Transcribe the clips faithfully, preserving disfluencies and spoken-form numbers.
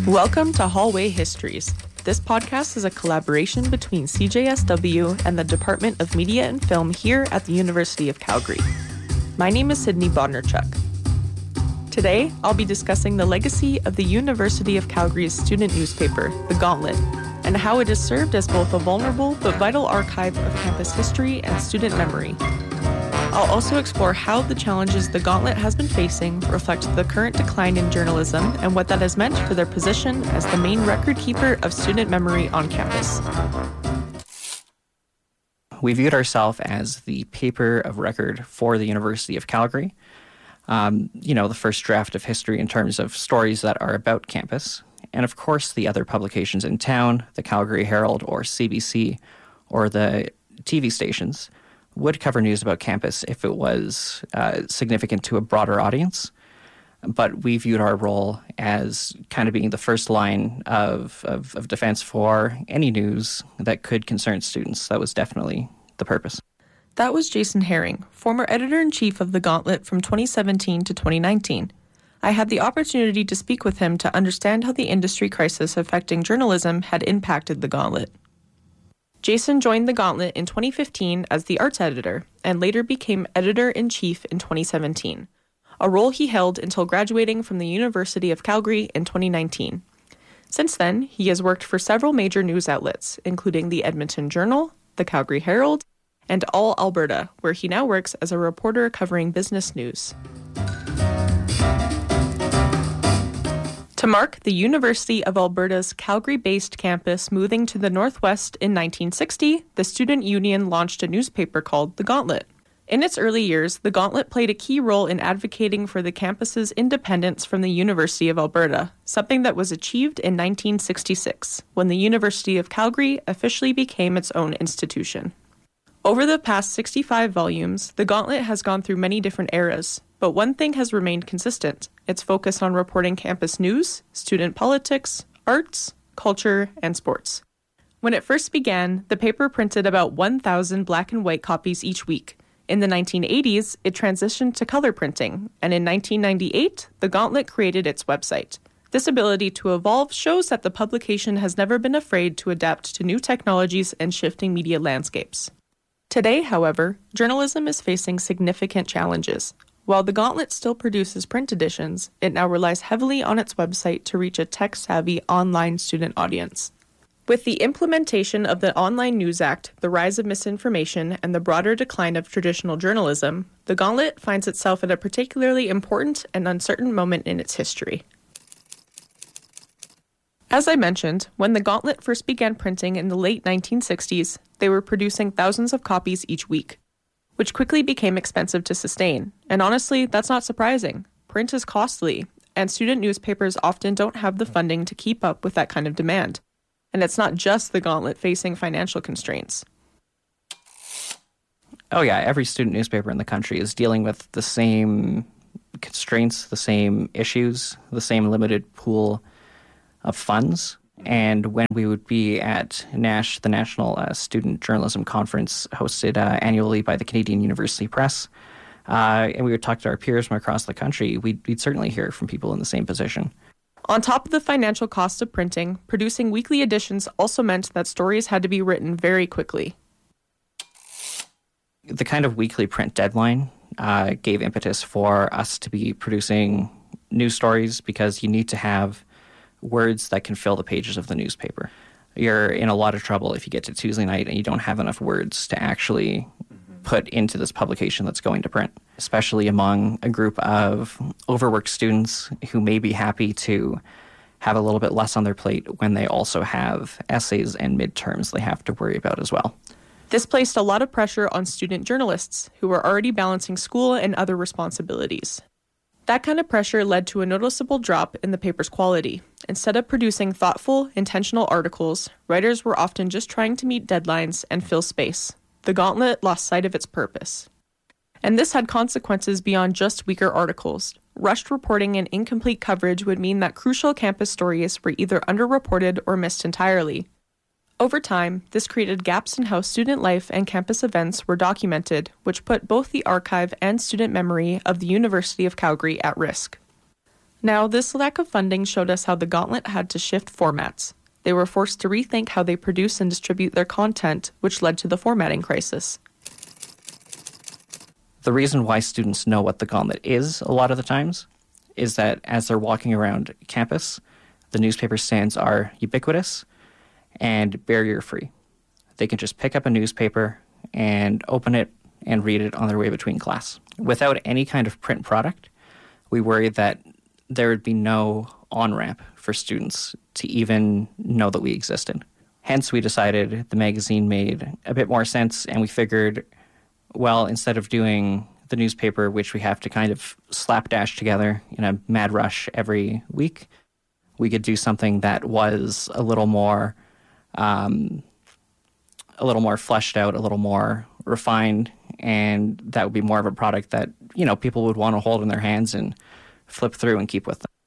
Welcome to Hallway Histories. This podcast is a collaboration between C J S W and the Department of Media and Film here at the University of Calgary. My name is Sydney Bodnarchuk. Today, I'll be discussing the legacy of the University of Calgary's student newspaper, The Gauntlet, and how it has served as both a vulnerable but vital archive of campus history and student memory. I'll also explore how the challenges The Gauntlet has been facing reflect the current decline in journalism and what that has meant for their position as the main record keeper of student memory on campus. We viewed ourselves as the paper of record for the University of Calgary. Um, you know, the first draft of history in terms of stories that are about campus. And of course, the other publications in town, the Calgary Herald or C B C or the T V stations, would cover news about campus if it was uh, significant to a broader audience. But we viewed our role as kind of being the first line of, of, of defense for any news that could concern students. That was definitely the purpose. That was Jason Herring, former editor-in-chief of The Gauntlet from twenty seventeen to twenty nineteen. I had the opportunity to speak with him to understand how the industry crisis affecting journalism had impacted The Gauntlet. Jason joined The Gauntlet in twenty fifteen as the arts editor and later became editor-in-chief in twenty seventeen, a role he held until graduating from the University of Calgary in twenty nineteen. Since then, he has worked for several major news outlets, including the Edmonton Journal, the Calgary Herald, and All Alberta, where he now works as a reporter covering business news. To mark the University of Alberta's Calgary-based campus moving to the northwest in nineteen sixty, the student union launched a newspaper called The Gauntlet. In its early years, The Gauntlet played a key role in advocating for the campus's independence from the University of Alberta, something that was achieved in nineteen sixty-six, when the University of Calgary officially became its own institution. Over the past sixty-five volumes, The Gauntlet has gone through many different eras, but one thing has remained consistent: its focus on reporting campus news, student politics, arts, culture, and sports. When it first began, the paper printed about one thousand black and white copies each week. In the nineteen eighties, it transitioned to color printing, and in nineteen ninety-eight, The Gauntlet created its website. This ability to evolve shows that the publication has never been afraid to adapt to new technologies and shifting media landscapes. Today, however, journalism is facing significant challenges. While The Gauntlet still produces print editions, it now relies heavily on its website to reach a tech-savvy online student audience. With the implementation of the Online News Act, the rise of misinformation, and the broader decline of traditional journalism, The Gauntlet finds itself at a particularly important and uncertain moment in its history. As I mentioned, when The Gauntlet first began printing in the late nineteen sixties, they were producing thousands of copies each week, which quickly became expensive to sustain. And honestly, that's not surprising. Print is costly, and student newspapers often don't have the funding to keep up with that kind of demand. And it's not just The Gauntlet facing financial constraints. Oh yeah, every student newspaper in the country is dealing with the same constraints, the same issues, the same limited pool of funds. And when we would be at NASH, the National uh, Student Journalism Conference, hosted uh, annually by the Canadian University Press, uh, and we would talk to our peers from across the country, we'd, we'd certainly hear from people in the same position. On top of the financial cost of printing, producing weekly editions also meant that stories had to be written very quickly. The kind of weekly print deadline uh, gave impetus for us to be producing news stories, because you need to have words that can fill the pages of the newspaper. You're in a lot of trouble if you get to Tuesday night and you don't have enough words to actually mm-hmm. put into this publication that's going to print, especially among a group of overworked students who may be happy to have a little bit less on their plate when they also have essays and midterms they have to worry about as well. This placed a lot of pressure on student journalists who were already balancing school and other responsibilities. That kind of pressure led to a noticeable drop in the paper's quality. Instead of producing thoughtful, intentional articles, writers were often just trying to meet deadlines and fill space. The Gauntlet lost sight of its purpose. And this had consequences beyond just weaker articles. Rushed reporting and incomplete coverage would mean that crucial campus stories were either underreported or missed entirely. Over time, this created gaps in how student life and campus events were documented, which put both the archive and student memory of the University of Calgary at risk. Now, this lack of funding showed us how the Gauntlet had to shift formats. They were forced to rethink how they produce and distribute their content, which led to the formatting crisis. The reason why students know what the Gauntlet is a lot of the times is that as they're walking around campus, the newspaper stands are ubiquitous and barrier-free. They can just pick up a newspaper and open it and read it on their way between class. Without any kind of print product, we worried that there would be no on-ramp for students to even know that we existed. Hence, we decided the magazine made a bit more sense, and we figured, well, instead of doing the newspaper, which we have to kind of slapdash together in a mad rush every week, we could do something that was a little more, um, a little more fleshed out, a little more refined, and that would be more of a product that, you know, people would want to hold in their hands and flip through and keep with them.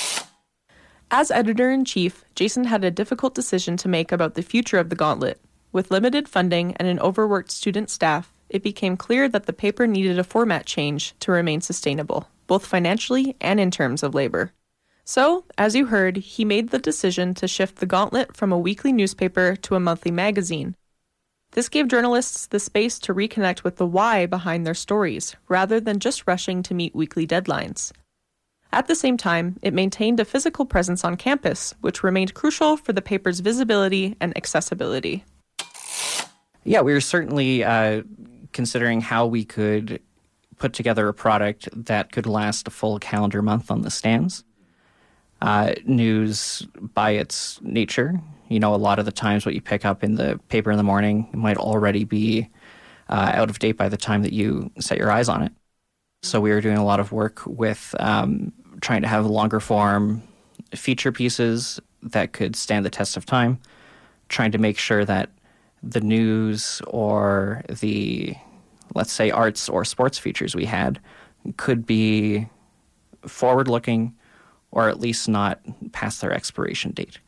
As editor-in-chief, Jason had a difficult decision to make about the future of the Gauntlet. With limited funding and an overworked student staff, it became clear that the paper needed a format change to remain sustainable, both financially and in terms of labor. So, as you heard, he made the decision to shift the Gauntlet from a weekly newspaper to a monthly magazine. This gave journalists the space to reconnect with the why behind their stories, rather than just rushing to meet weekly deadlines. At the same time, it maintained a physical presence on campus, which remained crucial for the paper's visibility and accessibility. Yeah, we were certainly uh, considering how we could put together a product that could last a full calendar month on the stands. Uh, news, by its nature, you know, a lot of the times what you pick up in the paper in the morning might already be uh, out of date by the time that you set your eyes on it. So we were doing a lot of work with um, trying to have longer form feature pieces that could stand the test of time, trying to make sure that the news or the, let's say, arts or sports features we had could be forward-looking or at least not past their expiration date.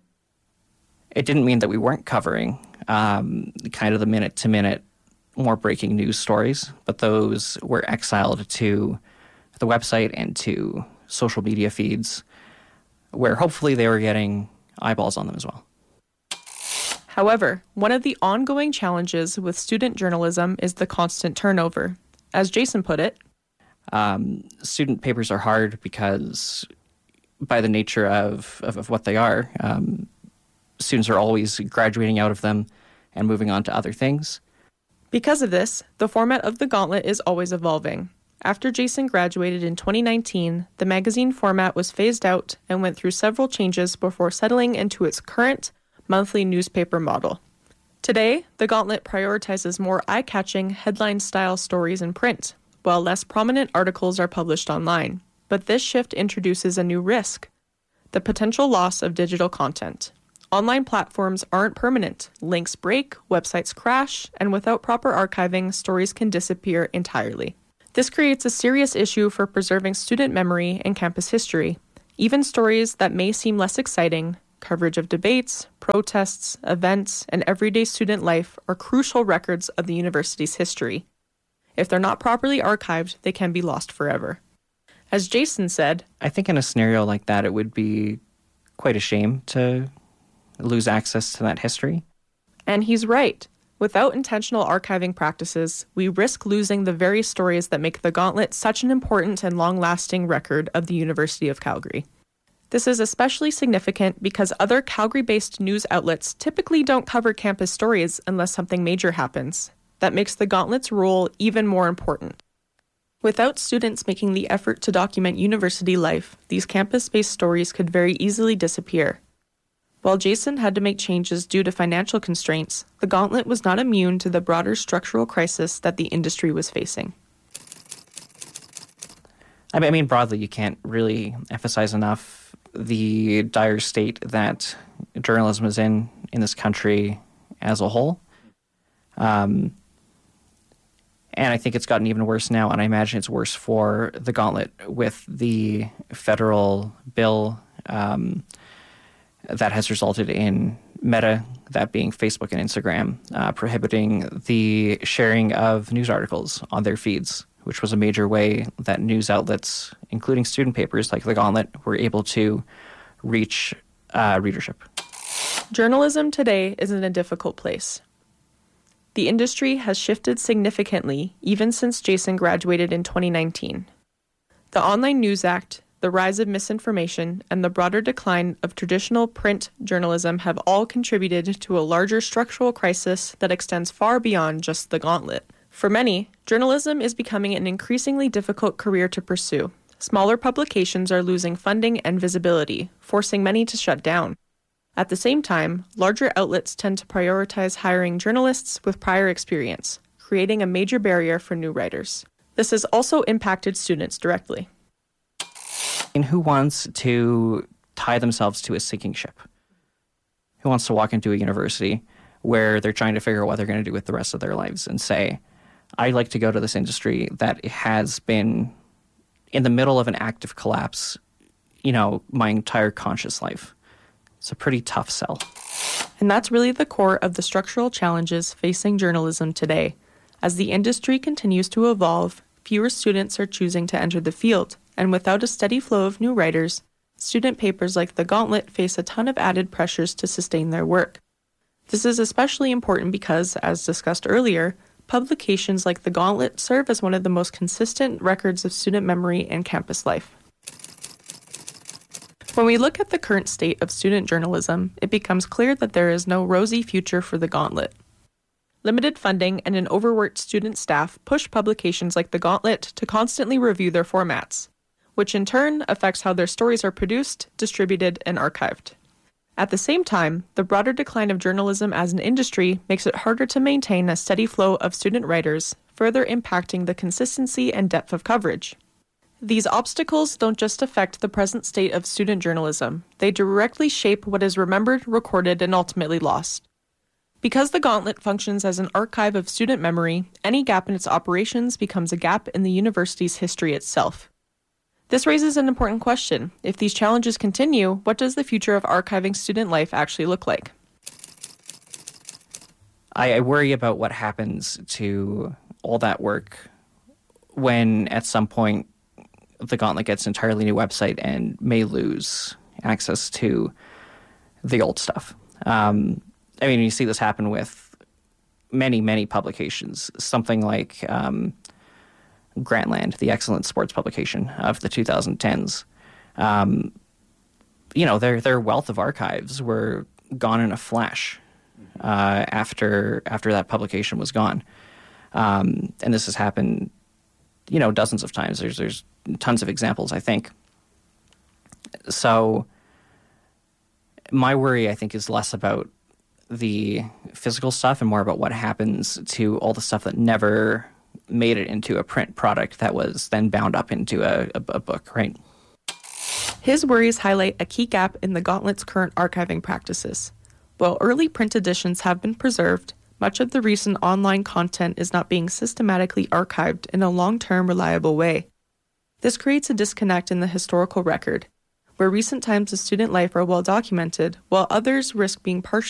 It didn't mean that we weren't covering um, kind of the minute-to-minute more breaking news stories, but those were exiled to the website and to social media feeds where hopefully they were getting eyeballs on them as well. However, one of the ongoing challenges with student journalism is the constant turnover. As Jason put it, um, student papers are hard because by the nature of, of, of what they are, um, students are always graduating out of them and moving on to other things. Because of this, the format of the Gauntlet is always evolving. After Jason graduated in twenty nineteen, the magazine format was phased out and went through several changes before settling into its current monthly newspaper model. Today, the Gauntlet prioritizes more eye-catching, headline-style stories in print, while less prominent articles are published online. But this shift introduces a new risk: the potential loss of digital content. Online platforms aren't permanent. Links break, websites crash, and without proper archiving, stories can disappear entirely. This creates a serious issue for preserving student memory and campus history. Even stories that may seem less exciting, coverage of debates, protests, events, and everyday student life are crucial records of the university's history. If they're not properly archived, they can be lost forever. As Jason said, I think in a scenario like that, it would be quite a shame to lose access to that history. And he's right. Without intentional archiving practices, we risk losing the very stories that make the Gauntlet such an important and long-lasting record of the University of Calgary. This is especially significant because other Calgary-based news outlets typically don't cover campus stories unless something major happens. That makes the Gauntlet's role even more important. Without students making the effort to document university life, these campus-based stories could very easily disappear. While Jason had to make changes due to financial constraints, the Gauntlet was not immune to the broader structural crisis that the industry was facing. I mean, broadly, you can't really emphasize enough the dire state that journalism is in in this country as a whole. Um, and I think it's gotten even worse now, and I imagine it's worse for the Gauntlet with the federal bill um, that has resulted in Meta, that being Facebook and Instagram, uh, prohibiting the sharing of news articles on their feeds which was a major way that news outlets, including student papers like The Gauntlet, were able to reach uh, readership. Journalism today is in a difficult place. The industry has shifted significantly even since Jason graduated in twenty nineteen. The Online News Act, the rise of misinformation, and the broader decline of traditional print journalism have all contributed to a larger structural crisis that extends far beyond just The Gauntlet. For many, journalism is becoming an increasingly difficult career to pursue. Smaller publications are losing funding and visibility, forcing many to shut down. At the same time, larger outlets tend to prioritize hiring journalists with prior experience, creating a major barrier for new writers. This has also impacted students directly. And who wants to tie themselves to a sinking ship? Who wants to walk into a university where they're trying to figure out what they're going to do with the rest of their lives and say, I'd like to go to this industry that has been in the middle of an active collapse, you know, my entire conscious life. It's a pretty tough sell. And that's really the core of the structural challenges facing journalism today. As the industry continues to evolve, fewer students are choosing to enter the field, and without a steady flow of new writers, student papers like The Gauntlet face a ton of added pressures to sustain their work. This is especially important because, as discussed earlier, publications like The Gauntlet serve as one of the most consistent records of student memory and campus life. When we look at the current state of student journalism, it becomes clear that there is no rosy future for The Gauntlet. Limited funding and an overworked student staff push publications like The Gauntlet to constantly review their formats, which in turn affects how their stories are produced, distributed, and archived. At the same time, the broader decline of journalism as an industry makes it harder to maintain a steady flow of student writers, further impacting the consistency and depth of coverage. These obstacles don't just affect the present state of student journalism, they directly shape what is remembered, recorded, and ultimately lost. Because The Gauntlet functions as an archive of student memory, any gap in its operations becomes a gap in the university's history itself. This raises an important question. If these challenges continue, what does the future of archiving student life actually look like? I, I worry about what happens to all that work when at some point The Gauntlet gets an entirely new website and may lose access to the old stuff. Um, I mean, you see this happen with many, many publications. Something like um, Grantland, the excellent sports publication of the two thousand tens. Um, you know, their their wealth of archives were gone in a flash uh, after after that publication was gone. Um, and this has happened, you know, dozens of times. There's there's tons of examples, I think. So my worry, I think, is less about the physical stuff and more about what happens to all the stuff that never made it into a print product that was then bound up into a, a, a book, right? His worries highlight a key gap in the Gauntlet's current archiving practices. While early print editions have been preserved, much of the recent online content is not being systematically archived in a long-term, reliable way. This creates a disconnect in the historical record, where recent times of student life are well documented, while others risk being partially